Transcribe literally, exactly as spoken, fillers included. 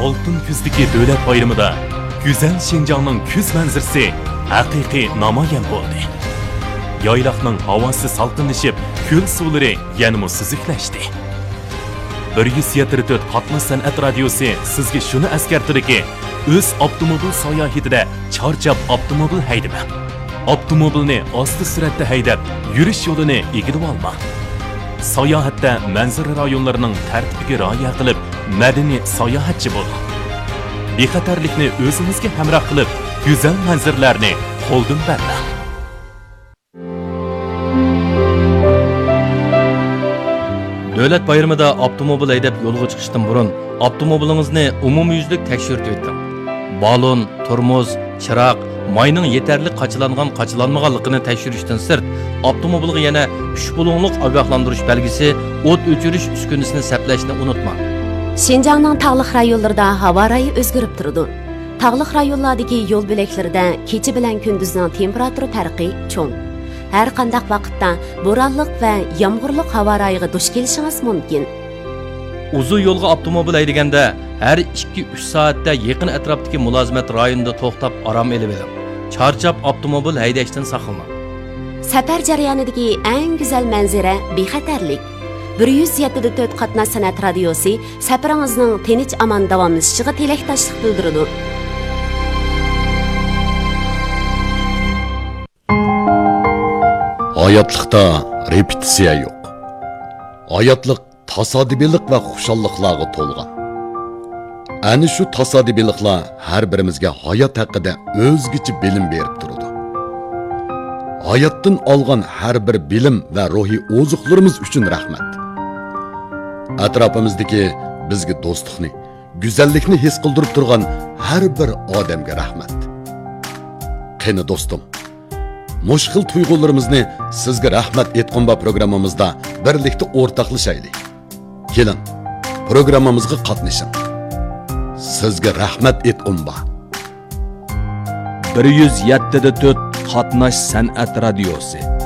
Oltin kuzdagi davlat bayramida Güzel Şinjanning kuz manzarasi haqiqiy namoyon bo'ldi. Yayloqning havosi salqinlashib, ko'l suvlari yanada suziklashdi. bir yuz yetmish to'rt qatnoq san'at radiosi sizga shuni eskartirdiki, o'z avtomobil sayohatida charchab avtomobil haydama. Avtomobilni osti suratda haydab, yurish yo'lini egilib olma. Sayohatda manzara rayonlarining tartibiga rioya qilib, madaniy sayohatchi bo'ling. Bexatarlikni o'zingizga hamroh qilib, go'zal manzarlarni qo'ldan bermang. Davlat bayramida avtomobil haydab yo'lga chiqishdan burun avtomobilingizni umumyuzlik tekshirib o'ting. Balon, tormoz, chiroq, mayning yetarli qachilangan qachilanmaganligini tekshirishdan sirt, avtomobilga yana uch bulunglik ogohlantirish belgisi, o't o'chirish uskunasini saplashni unutmang. Şinjanning tog'liq rayonlarida havo rayi o'zgarib turadi. Tog'liq rayonlardagi yo'l bo'laklarida kecha bilan kunduzning temperatura farqi cho'ng. Har qanday vaqtda bo'ronliq va yomg'irli havo rayiga duch kelishingiz mumkin. Uzun yo'lga avtomobil haydaganda har ikki uch soatda yaqin atrofdagi mulozimat rayonida to'xtab orom olib oling. Charchab avtomobil haydashdan saqlaning. Safar jarayonidagi eng go'zal manzara bexatarlik. bir yuz yetmish to'rt qatnoq san'at radiosi safaringizning tinch amon davomlashishiga tilakdoshlik bildiradi. Hayotlikda repetitsiya yo'q. Hayotlik tasodifilik va xushalliqlarga to'lgan. Ana shu tasodifiliklar har birimizga hayot haqida o'zgacha bilim berib turadi. Hayotdan olgan har bir bilim va ruhiy oziqlarimiz uchun rahmat. Atrofimizdagi bizga do'stlikni, go'zallikni his qildirib turgan har bir odamga rahmat. Qani do'stim, mushkil tuyg'ularimizni sizga rahmat etqonba programmamizda birlikda o'rtoqlashaylik. Keling, programmamizga qatnashing. Sizga rahmat etqonba. bir yuz yetmish to'rt qatnoq san'at radiosi.